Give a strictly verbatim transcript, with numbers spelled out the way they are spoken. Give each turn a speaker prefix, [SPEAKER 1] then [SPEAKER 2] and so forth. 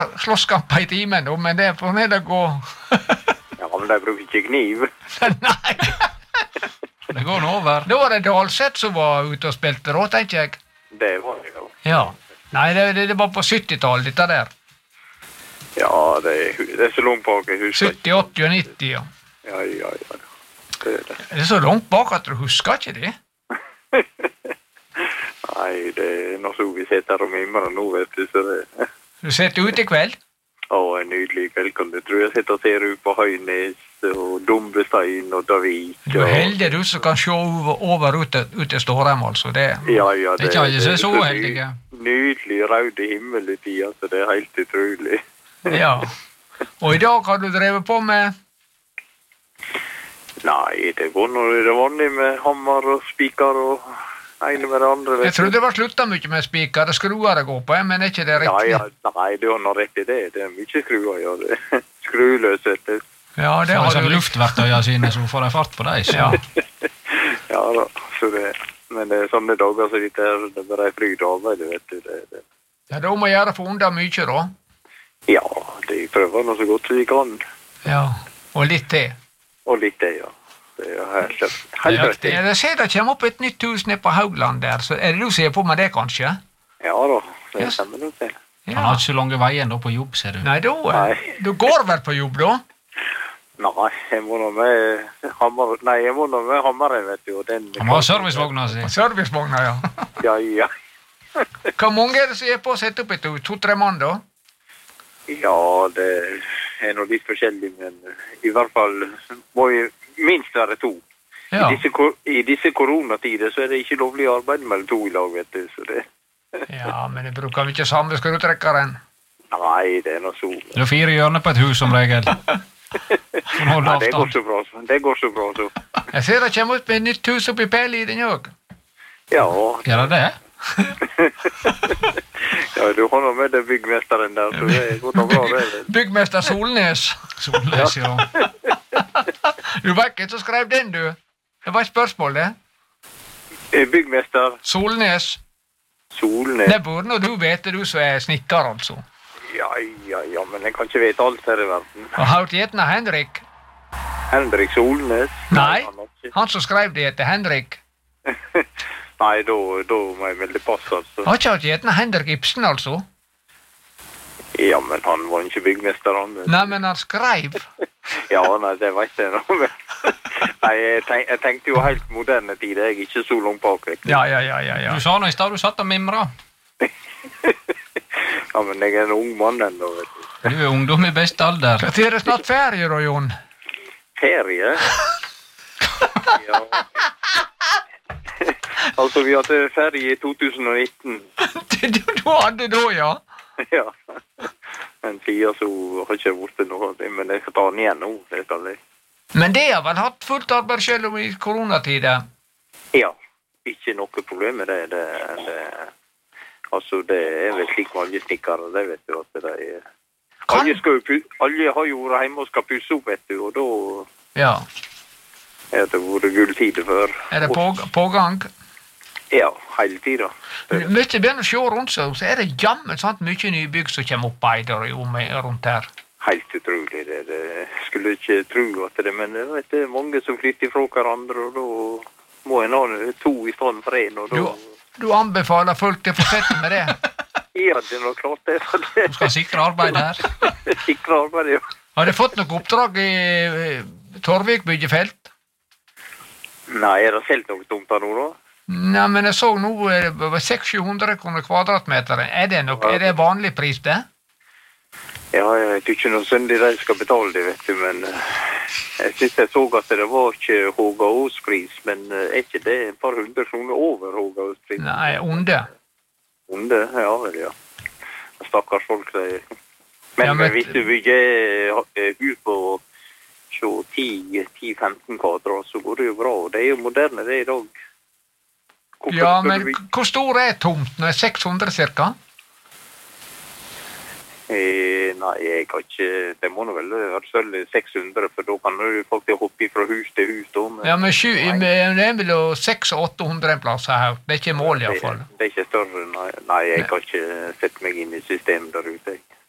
[SPEAKER 1] slåsskamper i timen, men det får ned å gå.
[SPEAKER 2] Ja, men de bruker ikke kniv.
[SPEAKER 1] Nei.
[SPEAKER 3] Det går nå over.
[SPEAKER 1] Da var det Dalseth som var ute og spilte da, tenker jeg.
[SPEAKER 2] Det var det, ja.
[SPEAKER 1] Ja. Nei, det, det, det var på syttitallet, dette der.
[SPEAKER 2] Ja, det er, det er så langt bak, jeg husker
[SPEAKER 1] sytti, åtti og nitti, ja.
[SPEAKER 2] Ja, ja, ja. Det er det.
[SPEAKER 1] Det er så langt bak at du husker ikke det?
[SPEAKER 2] Nei, det er noe så vi sitter her om himmelen nå, vet du, så det...
[SPEAKER 1] Du sitter ute i kveld?
[SPEAKER 2] Å, en nydelig kveld, kan du tro. Jeg sitter og ser ut på Høynes, og Dombestein og Davik.
[SPEAKER 1] Du er heldig du som kan se over, over ute, ute i Stårheim, altså. Det,
[SPEAKER 2] ja, ja,
[SPEAKER 3] det er ikke alle som er så heldige.
[SPEAKER 2] Nydelig røde himmel i tida, så det er helt utrolig.
[SPEAKER 1] Ja. Og i dag har du drevet på med?
[SPEAKER 2] Nei, det går nå det vanlig med hammer og spiker og ene med det andre.
[SPEAKER 1] Jeg trodde det var sluttet mye med spiker, det skruer det går på, men er ikke det riktig?
[SPEAKER 2] Ja, ja, nei, du har nå rett i det. Det er mye skruer, ja. Det. Skruløs, vet du.
[SPEAKER 1] Ja, det
[SPEAKER 3] så
[SPEAKER 1] har
[SPEAKER 3] du
[SPEAKER 1] du
[SPEAKER 3] luftverktøyene sine, så får de fart på deg, så.
[SPEAKER 1] Ja.
[SPEAKER 2] Ja da, så det, men det er sånne dager som dette her, det er bare en fryd arbeid, vet du. Det, det.
[SPEAKER 1] Ja, da må jeg gjøre for unna mye, da.
[SPEAKER 2] Ja, de prøver nå så godt som de kan.
[SPEAKER 1] Ja, og litt til.
[SPEAKER 2] Og litt det, ja. Det er jo helt, helt
[SPEAKER 1] Ja,
[SPEAKER 2] rett.
[SPEAKER 1] jeg ser det kommer opp et nytt hus nede på Haugland der, så er det du ser på med det, kanskje?
[SPEAKER 2] Ja da, det
[SPEAKER 1] Yes.
[SPEAKER 2] stemmer nok det.
[SPEAKER 3] Han har ikke så lange veien da på jobb, ser du.
[SPEAKER 1] Nei, da,
[SPEAKER 2] Nei.
[SPEAKER 1] du går vel på jobb, da?
[SPEAKER 2] Nei, jeg må nå med hammer, nei, jeg må nå med hammeren, vet du. Og den,
[SPEAKER 3] Han må ha servicevogna si.
[SPEAKER 1] Servicevogna, ja.
[SPEAKER 2] Ja, ja.
[SPEAKER 1] Hvor mange er det som er på å sette opp et to-tre mann, da?
[SPEAKER 2] Ja, det er noe litt forskjellig, men i hvert fall må vi minst være to.
[SPEAKER 1] Ja.
[SPEAKER 2] I, disse, ko- I disse koronatider så er det ikke lovlig arbeid mellom to i lag, vet du. Så det,
[SPEAKER 1] Ja, men jeg bruker ikke samme skrutrekkeren.
[SPEAKER 2] nei, det er noe så...
[SPEAKER 3] Det er fire hjørner på et hus som regel.
[SPEAKER 2] Nei, det går så bra, så. Det går så bra, så.
[SPEAKER 1] Jeg ser det kommer ut med et nytt hus oppi Pæliden òg.
[SPEAKER 2] Ja,
[SPEAKER 3] Gjør det det?
[SPEAKER 2] ja, du har nå med den byggmesteren der, så det går da bra, det.
[SPEAKER 1] Byggmester Solnes.
[SPEAKER 3] Solnes, ja.
[SPEAKER 1] Du var ikke som skrev den, du. Det var et spørsmål, det.
[SPEAKER 2] Eh, Byggmester
[SPEAKER 1] Solnes.
[SPEAKER 2] Solnes.
[SPEAKER 1] Det burde nå du vite, du som er snikker, altså.
[SPEAKER 2] Ja, ja, ja, men jeg kan ikke vite alt her i verden.
[SPEAKER 1] Og har du gjerne Henrik?
[SPEAKER 2] Henrik Solnes?
[SPEAKER 1] Nei,
[SPEAKER 2] han har ikke.
[SPEAKER 1] han som skrev det heter Henrik.
[SPEAKER 2] Nei, da, da må jeg melde pass, altså.
[SPEAKER 1] Har ikke hatt gjerne Henrik Ibsen, altså?
[SPEAKER 2] Ja, men han var ikke byggmester, han.
[SPEAKER 1] Nei, men han skrev.
[SPEAKER 2] Ja, nei, det vet jeg nå. men- Nei, jeg, tenk, jeg tenkte jo helt moderne tid, jeg er ikke så langt bak, vet du.
[SPEAKER 1] Ja, ja, ja, ja, ja.
[SPEAKER 3] Du sa nå i stad du satt og mimra.
[SPEAKER 2] Ja, men jeg er en ung mann ennå, vet du.
[SPEAKER 3] Du er ungdom i beste alder.
[SPEAKER 1] Hva tid er det snart ferie, da, Jon?
[SPEAKER 2] Ferie? Ja. Altså, vi hadde ferie i to tusen og nitten.
[SPEAKER 1] Du, du hadde da, ja?
[SPEAKER 2] Ja. Men siden så har ikke jeg vært noe av det, men jeg skal ta den igjen nå, det skal jeg.
[SPEAKER 1] Men det har vel hatt fullt arbeid selv om i koronatider?
[SPEAKER 2] Ja, ikke noe problem med det. det, det altså, det er vel slik med alle snikkere, det vet du at det er...
[SPEAKER 1] Kan-
[SPEAKER 2] Alle, skal jo pu- alle har jo vært hjemme og skal pusse opp, vet du, og da
[SPEAKER 1] Ja.
[SPEAKER 2] er det vært gulltider før.
[SPEAKER 1] Er det på, på gang?
[SPEAKER 2] Ja, hele tiden.
[SPEAKER 1] Hvis jeg begynner å se rundt seg, så er det jammen sant mye nybygg som kommer opp i der og rundt her.
[SPEAKER 2] Helt utrolig, det, det skulle ikke tro at det, men jeg vet, det er mange som flytter fra hverandre, og da må en ha to i stedet for en, og da...
[SPEAKER 1] Du, du anbefaler folk til å fortsette med det?
[SPEAKER 2] Ja, det er noe klart det, for det.
[SPEAKER 3] Du skal sikre arbeid her.
[SPEAKER 2] Sikre arbeid, ja.
[SPEAKER 1] Har du fått noe oppdrag i eh, Torvik byggefelt?
[SPEAKER 2] Nei, er det selv noe tomt her nå, da?
[SPEAKER 1] Nei, men jeg så nå eh, det var seks til sju hundre kroner kvadratmeter. Er det nok, er det vanlig pris, det?
[SPEAKER 2] Ja, jeg tror ikke noe søndig de skal betale det, vet du, men eh, jeg synes jeg så at det var ikke Hågaås-pris, men eh, er ikke det et par hundre kroner over Hågaås-pris?
[SPEAKER 1] Nei, onde.
[SPEAKER 2] Onde, ja vel, ja. Stakkars folk, de... Men,
[SPEAKER 1] Ja, men-
[SPEAKER 2] hvis du bygger eh, hus på ti til femten kvadrat, så går det jo bra. Det er jo moderne det i dag. Hvorfor
[SPEAKER 1] Ja,
[SPEAKER 2] skal
[SPEAKER 1] men
[SPEAKER 2] du bygge-
[SPEAKER 1] hvor stor er tomten? seks hundre cirka?
[SPEAKER 2] Eh, nei, jeg har ikke... Det må nå vel være selv seks hundre, for da kan du faktisk hoppe fra hus til hus. Da, men,
[SPEAKER 1] Ja, men sju,
[SPEAKER 2] Nei.
[SPEAKER 1] men det er vel seks og åtte hundre en plass her. Det er ikke mål i hvert fall.
[SPEAKER 2] Det, det er ikke større, nei. Nei, jeg har ikke sett meg inn i systemet der ute. jeg.